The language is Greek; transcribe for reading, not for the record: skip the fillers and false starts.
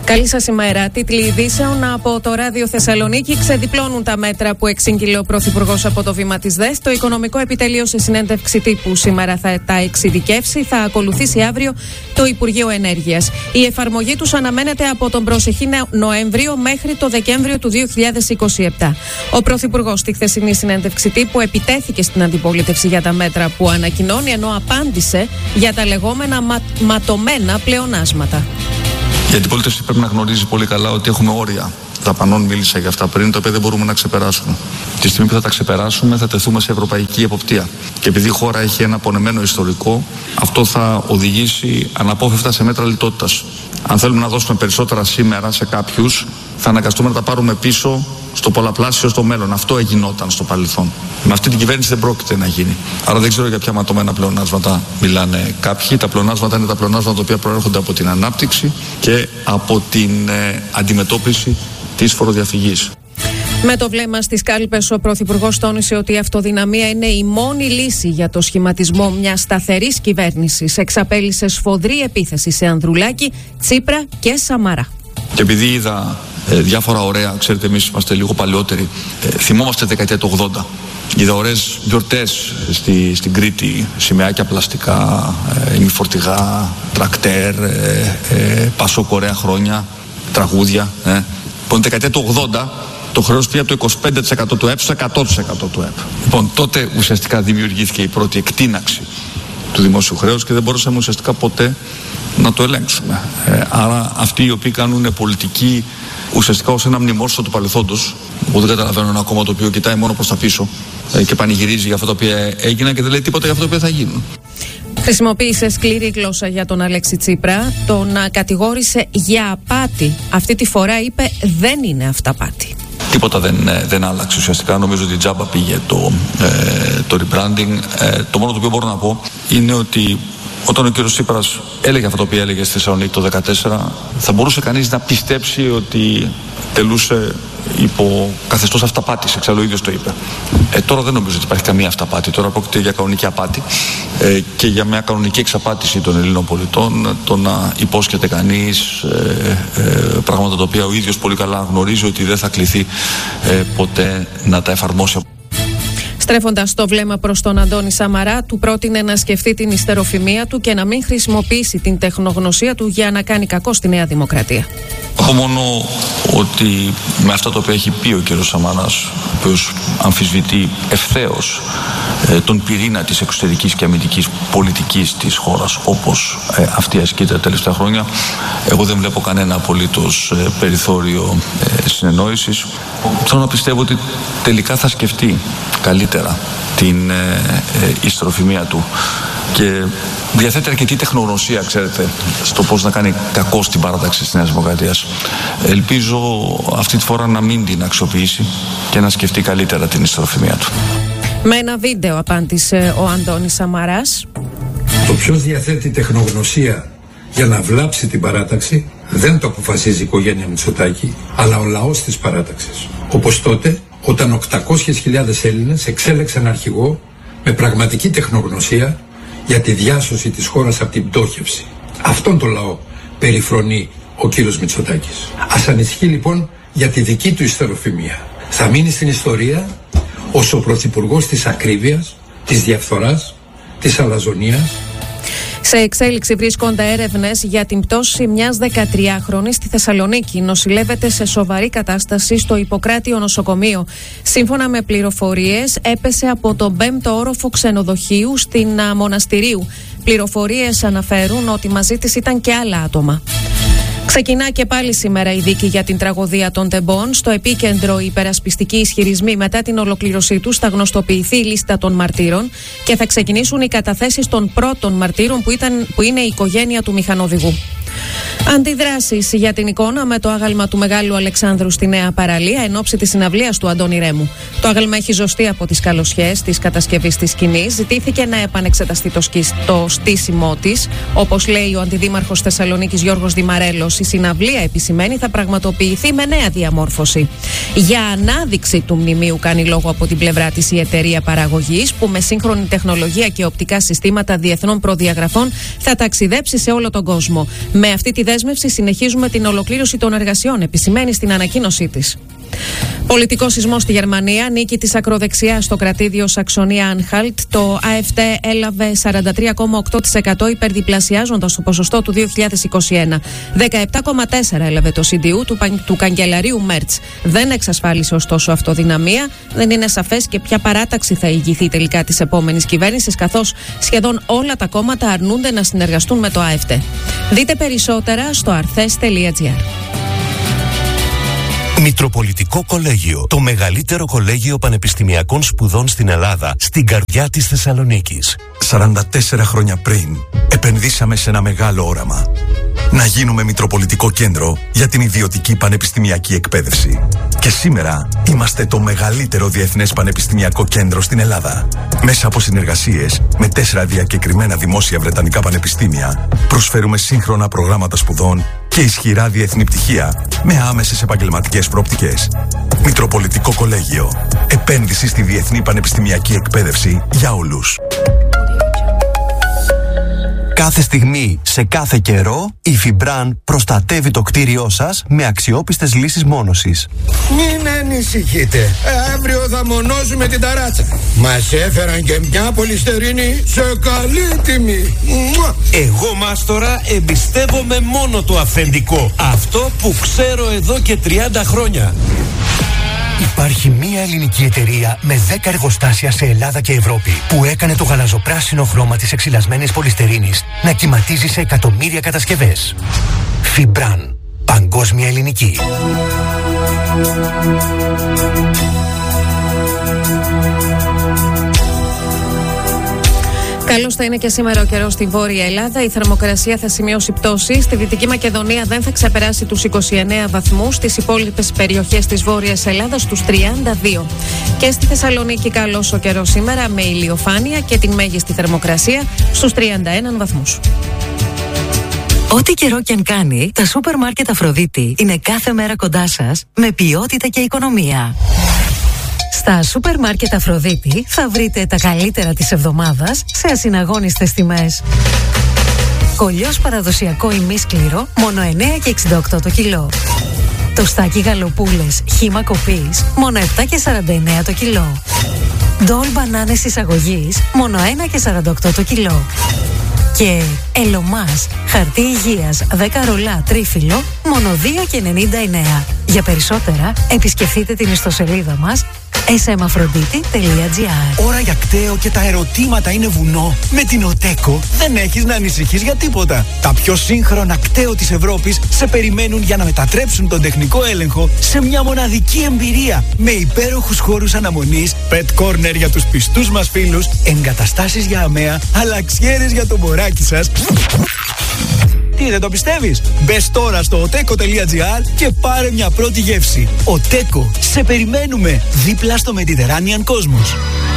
Καλή σας ημέρα. Τίτλοι ειδήσεων από το Ράδιο Θεσσαλονίκη. Ξεδιπλώνουν τα μέτρα που εξήγηλε ο Πρωθυπουργός από το βήμα της ΔΕΣ. Το Οικονομικό Επιτελείο σε συνέντευξη τύπου σήμερα θα τα εξειδικεύσει. Θα ακολουθήσει αύριο το Υπουργείο Ενέργειας. Η εφαρμογή τους αναμένεται από τον προσεχή Νοέμβριο μέχρι το Δεκέμβριο του 2027. Ο Πρωθυπουργός στη χθεσινή συνέντευξη τύπου επιτέθηκε στην αντιπολίτευση για τα μέτρα που ανακοινώνει, ενώ απάντησε για τα λεγόμενα ματωμένα πλεονάσματα. Η αντιπολίτευση πρέπει να γνωρίζει πολύ καλά ότι έχουμε όρια δαπανών, μίλησα για αυτά πριν, τα οποία δεν μπορούμε να ξεπεράσουμε. Τη στιγμή που θα τα ξεπεράσουμε, θα τεθούμε σε ευρωπαϊκή εποπτεία. Και επειδή η χώρα έχει ένα πονεμένο ιστορικό, αυτό θα οδηγήσει αναπόφευκτα σε μέτρα λιτότητας. Αν θέλουμε να δώσουμε περισσότερα σήμερα σε κάποιους, θα αναγκαστούμε να τα πάρουμε πίσω στο πολλαπλάσιο στο μέλλον. Αυτό εγινόταν στο παρελθόν. Με αυτή την κυβέρνηση δεν πρόκειται να γίνει. Άρα δεν ξέρω για ποια ματωμένα πλεονάσματα μιλάνε κάποιοι. Τα πλεονάσματα είναι τα πλεονάσματα τα οποία προέρχονται από την ανάπτυξη και από την αντιμετώπιση της φοροδιαφυγής. Με το βλέμμα στις κάλπες, ο Πρωθυπουργός τόνισε ότι η αυτοδυναμία είναι η μόνη λύση για το σχηματισμό μιας σταθερής κυβέρνησης. Εξαπέλυσε σφοδρή επίθεση σε Ανδρουλάκη, Τσίπρα και Σαμαρά. Και επειδή είδα διάφορα ωραία, ξέρετε, εμείς είμαστε λίγο παλαιότεροι, θυμόμαστε δεκαετία του 80. Είδα ωραίες γιορτές στην Κρήτη, σημαίακια πλαστικά, ημιφορτηγά, τρακτέρ, Πασόκ ωραία χρόνια, τραγούδια. Λοιπόν, δεκαετία του 80 το χρέος πήγε από το 25% του ΕΠ στο 100% του ΕΠ. Λοιπόν, τότε ουσιαστικά δημιουργήθηκε η πρώτη εκτείναξη του δημόσιου χρέους και δεν μπορούσαμε ουσιαστικά ποτέ να το ελέγξουμε. Άρα αυτοί οι οποίοι κάνουν πολιτική ουσιαστικά ως ένα μνημόσυνο του παρελθόντος, που δεν καταλαβαίνω ένα κόμμα το οποίο κοιτάει μόνο προς τα πίσω και πανηγυρίζει για αυτά τα οποία έγιναν και δεν λέει τίποτα για αυτά τα οποία θα γίνουν. Χρησιμοποίησε σκληρή γλώσσα για τον Αλέξη Τσίπρα, τον κατηγόρησε για απάτη. Αυτή τη φορά είπε δεν είναι αυταπάτη. Τίποτα δεν άλλαξε ουσιαστικά. Νομίζω ότι τζάμπα πήγε το rebranding. Το μόνο το οποίο μπορώ να πω είναι ότι όταν ο κύριος Τσίπρας έλεγε αυτά τα οποία έλεγε στη Θεσσαλονίκη το 2014, θα μπορούσε κανείς να πιστέψει ότι τελούσε υπό καθεστώς αυταπάτης. Εξάλλου ο ίδιος το είπε. Τώρα δεν νομίζω ότι υπάρχει καμία αυταπάτη. Τώρα πρόκειται για κανονική απάτη και για μια κανονική εξαπάτηση των Ελλήνων πολιτών. Το να υπόσχεται κανείς πράγματα τα οποία ο ίδιος πολύ καλά γνωρίζει ότι δεν θα κληθεί ποτέ να τα εφαρμόσει. Στρέφοντας το βλέμμα προς τον Αντώνη Σαμαρά, του πρότεινε να σκεφτεί την ιστεροφημία του και να μην χρησιμοποιήσει την τεχνογνωσία του για να κάνει κακό στη Νέα Δημοκρατία. Από μόνο ότι με αυτά τα οποία έχει πει ο κ. Σαμαράς, ο οποίος αμφισβητεί ευθέως τον πυρήνα της εξωτερικής και αμυντικής πολιτικής της χώρας, όπως αυτή ασκείται τα τελευταία χρόνια, εγώ δεν βλέπω κανένα απολύτως περιθώριο συνεννόησης. Θέλω να πιστεύω ότι τελικά θα σκεφτεί καλύτερα την ιστεροφημία του και διαθέτει αρκετή τεχνογνωσία, ξέρετε, στο πώς να κάνει κακό στην παράταξη της Νέας Δημοκρατίας. Ελπίζω αυτή τη φορά να μην την αξιοποιήσει και να σκεφτεί καλύτερα την ιστεροφημία του. Με ένα βίντεο απάντησε ο Αντώνης Σαμαράς. Το ποιος διαθέτει τεχνογνωσία για να βλάψει την παράταξη δεν το αποφασίζει η οικογένεια Μητσοτάκη, αλλά ο λαός της παράταξης. Όπως τότε, όταν 800.000 Έλληνες εξέλεξαν αρχηγό με πραγματική τεχνογνωσία για τη διάσωση της χώρας από την πτώχευση. Αυτόν τον λαό περιφρονεί ο κύριος Μητσοτάκης. Ας ανησυχεί λοιπόν για τη δική του ιστεροφημία. Θα μείνει στην ιστορία ως ο πρωθυπουργός της ακρίβειας, της διαφθοράς, της αλαζονίας. Σε εξέλιξη βρίσκονται έρευνες για την πτώση μιας 13χρονης στη Θεσσαλονίκη. Νοσηλεύεται σε σοβαρή κατάσταση στο Ιπποκράτιο νοσοκομείο. Σύμφωνα με πληροφορίες, έπεσε από τον 5ο όροφο ξενοδοχείου στην Μοναστηρίου. Πληροφορίες αναφέρουν ότι μαζί της ήταν και άλλα άτομα. Ξεκινά και πάλι σήμερα η δίκη για την τραγωδία των Τεμπών. Στο επίκεντρο οι υπερασπιστικοί ισχυρισμοί. Μετά την ολοκλήρωσή τους θα γνωστοποιηθεί η λίστα των μαρτύρων και θα ξεκινήσουν οι καταθέσεις των πρώτων μαρτύρων που είναι η οικογένεια του μηχανοδηγού. Αντιδράσεις για την εικόνα με το άγαλμα του Μεγάλου Αλεξάνδρου στη Νέα Παραλία εν ώψη της συναυλίας του Αντώνη Ρέμου. Το άγαλμα έχει ζωστεί από τις καλοσιές της κατασκευής της σκηνής. Ζητήθηκε να επανεξεταστεί το στήσιμό της. Όπως λέει ο αντιδήμαρχος Θεσσαλονίκης Γιώργος Δημαρέλος, η συναυλία, επισημαίνει, θα πραγματοποιηθεί με νέα διαμόρφωση. Για ανάδειξη του μνημείου κάνει λόγο από την πλευρά της η εταιρεία παραγωγής, που με σύγχρονη τεχνολογία και οπτικά συστήματα διεθνών προδιαγραφών θα ταξιδέψει σε όλο τον κόσμο. Με αυτή τη δέσμευση συνεχίζουμε την ολοκλήρωση των εργασιών, επισημαίνει στην ανακοίνωσή της. Πολιτικό σεισμό στη Γερμανία, νίκη της ακροδεξιάς στο κρατήδιο Σαξονία-Ανχάλτ. Το AfD έλαβε 43,8%, υπερδιπλασιάζοντας το ποσοστό του 2021. 17,4% έλαβε το CDU του καγκελαρίου Μέρτς. Δεν εξασφάλισε ωστόσο αυτοδυναμία. Δεν είναι σαφές και ποια παράταξη θα ηγηθεί τελικά της επόμενης κυβέρνησης, καθώς σχεδόν όλα τα κόμματα αρνούνται να συνεργαστούν με το AfD. Δείτε περισσότερα στο arthes.gr. Μητροπολιτικό Κολέγιο, το μεγαλύτερο κολέγιο πανεπιστημιακών σπουδών στην Ελλάδα, στην καρδιά της Θεσσαλονίκης. 44 χρόνια πριν, επενδύσαμε σε ένα μεγάλο όραμα. Να γίνουμε Μητροπολιτικό Κέντρο για την ιδιωτική πανεπιστημιακή εκπαίδευση. Και σήμερα είμαστε το μεγαλύτερο διεθνές πανεπιστημιακό κέντρο στην Ελλάδα. Μέσα από συνεργασίες με 4 διακεκριμένα δημόσια βρετανικά πανεπιστήμια, προσφέρουμε σύγχρονα προγράμματα σπουδών και ισχυρά διεθνή πτυχία με άμεσες επαγγελματικές προοπτικές. Μητροπολιτικό Κολέγιο. Επένδυση στη διεθνή πανεπιστημιακή εκπαίδευση για όλους. Κάθε στιγμή, σε κάθε καιρό, η Fibran προστατεύει το κτίριό σας με αξιόπιστες λύσεις μόνωσης. Μην ανησυχείτε, αύριο θα μονώσουμε την ταράτσα. Μας έφεραν και μια πολυστερίνη σε καλή τιμή. Εγώ, Μάστορα, εμπιστεύομαι μόνο το αυθεντικό. Αυτό που ξέρω εδώ και 30 χρόνια. Υπάρχει μία ελληνική εταιρεία με 10 εργοστάσια σε Ελλάδα και Ευρώπη που έκανε το γαλαζοπράσινο χρώμα της εξυλασμένης πολυστερίνης να κυματίζει σε εκατομμύρια κατασκευές. Fibran. Παγκόσμια ελληνική. Καλώς θα είναι και σήμερα ο καιρός στη Βόρεια Ελλάδα. Η θερμοκρασία θα σημειώσει πτώση. Στη Δυτική Μακεδονία δεν θα ξεπεράσει τους 29 βαθμούς. Στις υπόλοιπες περιοχές της Βόρειας Ελλάδας τους 32. Και στη Θεσσαλονίκη καλός ο καιρός σήμερα με ηλιοφάνεια και την μέγιστη θερμοκρασία στους 31 βαθμούς. Ό,τι καιρό και αν κάνει, τα σούπερ μάρκετ Αφροδίτη είναι κάθε μέρα κοντά σας με ποιότητα και οικονομία. Στα σούπερ μάρκετ Αφροδίτη θα βρείτε τα καλύτερα της εβδομάδας σε ασυναγώνιστες τιμές. Κολλιός παραδοσιακό ημίσκληρο μόνο 9,68 το κιλό. Τοστάκι γαλοπούλες χύμα κοπής μόνο 7,49 το κιλό. Ντόλ μπανάνες εισαγωγής μόνο 1,48 το κιλό. Και Ελομάς χαρτί υγείας 10 ρολά τρίφυλλο μόνο 2,99. Για περισσότερα επισκεφτείτε την ιστοσελίδα μας smafroditi.gr. Ώρα για κταίο και τα ερωτήματα είναι βουνό. Με την Οτέκο δεν έχεις να ανησυχείς για τίποτα. Τα πιο σύγχρονα κταίο της Ευρώπης σε περιμένουν για να μετατρέψουν τον τεχνικό έλεγχο σε μια μοναδική εμπειρία. Με υπέροχους χώρους αναμονής, pet corner για τους πιστούς μας φίλους, εγκαταστάσεις για αμαία, αλλαξιέρες για το μωράκι σας. Τι, δεν το πιστεύεις? Μπες τώρα στο oteco.gr και πάρε μια πρώτη γεύση. Οτέκο, σε περιμένουμε δίπλα στο Mediterranean Cosmos.